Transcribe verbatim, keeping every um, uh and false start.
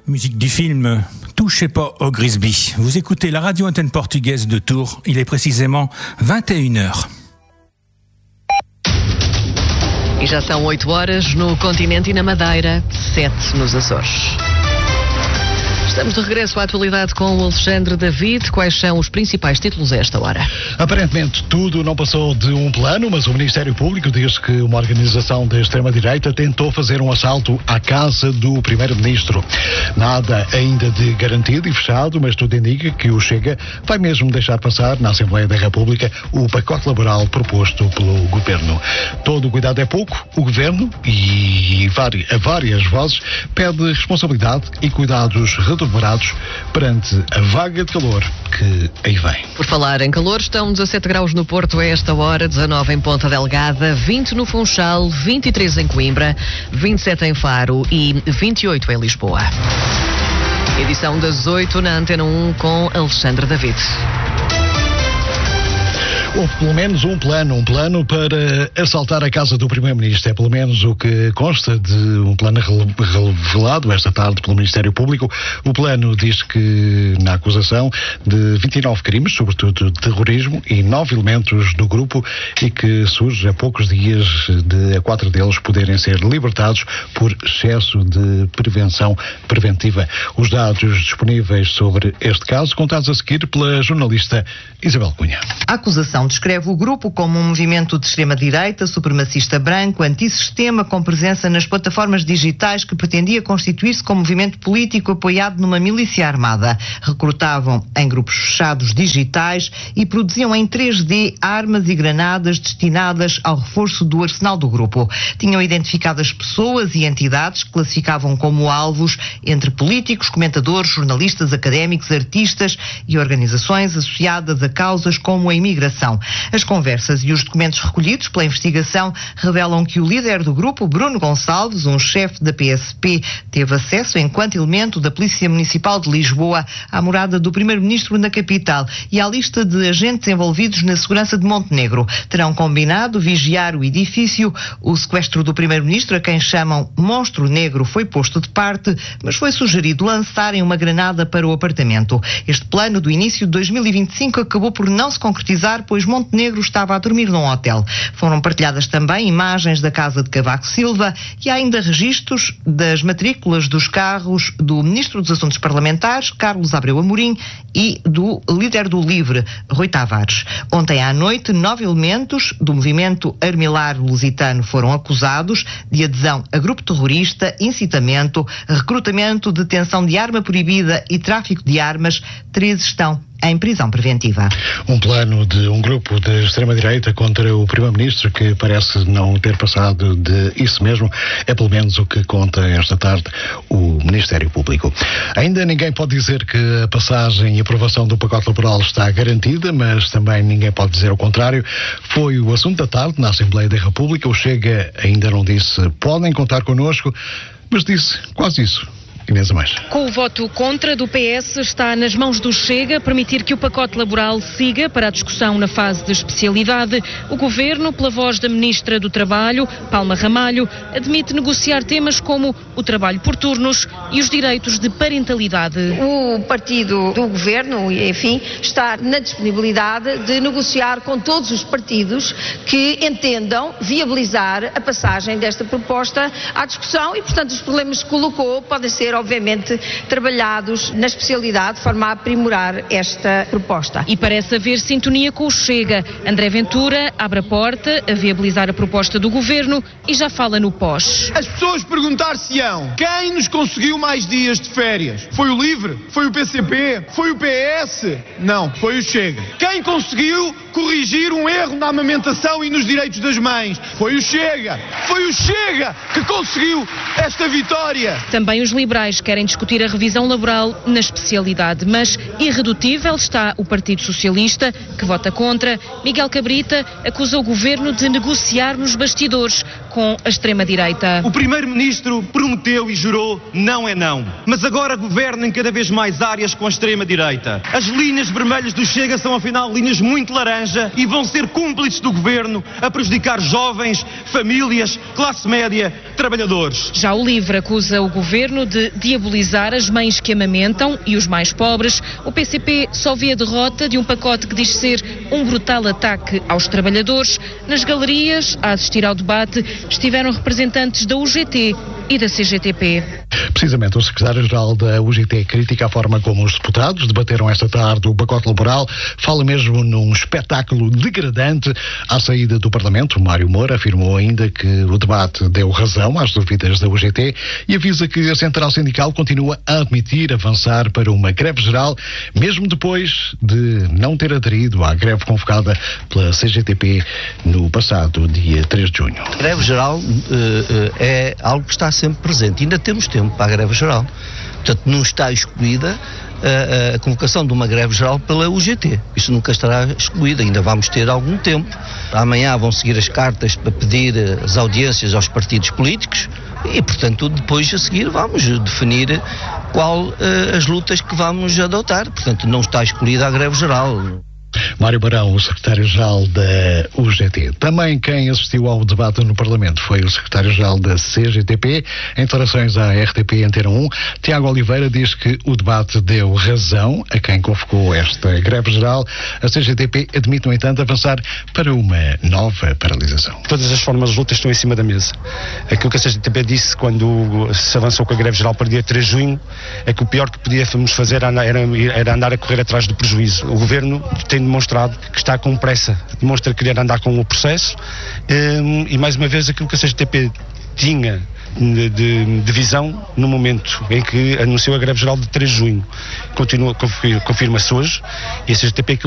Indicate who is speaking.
Speaker 1: Musique du film Touchez pas au Grisby. Vous écoutez la radio antenne portugaise de Tours. Il est précisément vingt et une heures.
Speaker 2: E já são oito horas no continente e na Madeira, sete nos Açores. Estamos de regresso à atualidade com o Alexandre David. Quais são os principais títulos a esta hora?
Speaker 3: Aparentemente tudo não passou de um plano, mas o Ministério Público diz que uma organização da extrema-direita tentou fazer um assalto à casa do Primeiro-Ministro. Nada ainda de garantido e fechado, mas tudo indica que o Chega vai mesmo deixar passar na Assembleia da República o pacote laboral proposto pelo Governo. Todo o cuidado é pouco. O Governo, e a várias vozes, pede responsabilidade e cuidados redobrados perante a vaga de calor que aí vem.
Speaker 2: Por falar em calor, estão dezassete graus no Porto a esta hora, dezanove em Ponta Delgada, vinte no Funchal, vinte e três em Coimbra, vinte e sete em Faro e vinte e oito em Lisboa. Edição das oito na Antena um com Alexandre David.
Speaker 3: Houve pelo menos um plano, um plano para assaltar a casa do Primeiro-Ministro. É pelo menos o que consta de um plano revelado esta tarde pelo Ministério Público. O plano diz que, na acusação de vinte e nove crimes, sobretudo de terrorismo, e nove elementos do grupo, e que surge a poucos dias de a quatro deles poderem ser libertados por excesso de prevenção preventiva. Os dados disponíveis sobre este caso, contados a seguir pela jornalista Isabel Cunha.
Speaker 4: A acusação descreve o grupo como um movimento de extrema-direita, supremacista branco, antissistema, com presença nas plataformas digitais, que pretendia constituir-se como movimento político apoiado numa milícia armada. Recrutavam em grupos fechados digitais e produziam em três D armas e granadas destinadas ao reforço do arsenal do grupo. Tinham identificado as pessoas e entidades que classificavam como alvos entre políticos, comentadores, jornalistas, académicos, artistas e organizações associadas a causas como a imigração. As conversas e os documentos recolhidos pela investigação revelam que o líder do grupo, Bruno Gonçalves, um chefe da P S P, teve acesso, enquanto elemento da Polícia Municipal de Lisboa, à morada do Primeiro-Ministro na capital e à lista de agentes envolvidos na segurança de Montenegro. Terão combinado vigiar o edifício. O sequestro do Primeiro-Ministro, a quem chamam Monstro Negro, foi posto de parte, mas foi sugerido lançarem uma granada para o apartamento. Este plano do início de dois mil e vinte e cinco acabou por não se concretizar, pois Montenegro estava a dormir num hotel. Foram partilhadas também imagens da casa de Cavaco Silva e há ainda registros das matrículas dos carros do Ministro dos Assuntos Parlamentares, Carlos Abreu Amorim, e do líder do LIVRE, Rui Tavares. Ontem à noite, nove elementos do movimento Armilar Lusitano foram acusados de adesão a grupo terrorista, incitamento, recrutamento, detenção de arma proibida e tráfico de armas. Três estão em prisão preventiva.
Speaker 3: Um plano de um grupo de extrema-direita contra o Primeiro-Ministro, que parece não ter passado de isso mesmo, é pelo menos o que conta esta tarde o Ministério Público. Ainda ninguém pode dizer que a passagem e aprovação do pacote laboral está garantida, mas também ninguém pode dizer o contrário. Foi o assunto da tarde na Assembleia da República. O Chega ainda não disse podem contar connosco, mas disse quase isso. Inês Amais.
Speaker 5: Com o voto contra do P S, está nas mãos do Chega permitir que o pacote laboral siga para a discussão na fase de especialidade. O Governo, pela voz da Ministra do Trabalho, Palma Ramalho, admite negociar temas como o trabalho por turnos e os direitos de parentalidade.
Speaker 6: O partido do Governo, enfim, está na disponibilidade de negociar com todos os partidos que entendam viabilizar a passagem desta proposta à discussão e, portanto, os problemas que colocou podem ser obviamente trabalhados na especialidade de forma a aprimorar esta proposta.
Speaker 5: E parece haver sintonia com o Chega. André Ventura abre a porta a viabilizar a proposta do Governo e já fala no pós.
Speaker 7: As pessoas perguntar-se-ão quem nos conseguiu mais dias de férias? Foi o LIVRE? Foi o P C P? Foi o P S? Não, foi o Chega. Quem conseguiu corrigir um erro na amamentação e nos direitos das mães? Foi o Chega. Foi o Chega que conseguiu esta vitória.
Speaker 5: Também os liberais querem discutir a revisão laboral na especialidade, mas irredutível está o Partido Socialista, que vota contra. Miguel Cabrita acusa o Governo de negociar nos bastidores, com a extrema-direita.
Speaker 8: O primeiro-ministro prometeu e jurou não é não, mas agora governa em cada vez mais áreas com a extrema-direita. As linhas vermelhas do Chega são afinal linhas muito laranja e vão ser cúmplices do governo a prejudicar jovens, famílias, classe média, trabalhadores.
Speaker 5: Já o LIVRE acusa o governo de diabolizar as mães que amamentam e os mais pobres. O P C P só vê a derrota de um pacote que diz ser um brutal ataque aos trabalhadores. Nas galerias, a assistir ao debate, estiveram representantes da U G T e da C G T P.
Speaker 3: Precisamente, o secretário-geral da U G T critica a forma como os deputados debateram esta tarde o pacote laboral, fala mesmo num espetáculo degradante à saída do Parlamento. Mário Moura afirmou ainda que o debate deu razão às dúvidas da U G T e avisa que a Central Sindical continua a admitir avançar para uma greve geral, mesmo depois de não ter aderido à greve convocada pela C G T P no passado dia três de junho.
Speaker 9: A greve geral uh, uh, é algo que está sempre presente. Ainda temos tempo para a greve geral. Portanto, não está excluída a, a convocação de uma greve geral pela U G T. Isso nunca estará excluído, ainda vamos ter algum tempo. Amanhã vão seguir as cartas para pedir as audiências aos partidos políticos e, portanto, depois a seguir vamos definir qual uh, as lutas que vamos adotar. Portanto, não está excluída a greve geral.
Speaker 3: Mário Barão, o secretário-geral da U G T. Também quem assistiu ao debate no Parlamento foi o secretário-geral da C G T P. Em declarações à R T P Antena um, Tiago Oliveira diz que o debate deu razão a quem convocou esta greve geral. A C G T P admite, no entanto, avançar para uma nova paralisação.
Speaker 10: Todas as formas de luta estão em cima da mesa. Aquilo que a C G T P disse quando se avançou com a greve geral para dia três de junho é que o pior que podíamos fazer era, era andar a correr atrás do prejuízo. O governo tem demonstrado que está com pressa, demonstra querer andar com o processo um, e mais uma vez aquilo que a C G T P tinha de, de, de visão no momento em que anunciou a greve geral de três de junho continua, confirma-se hoje e a C G T P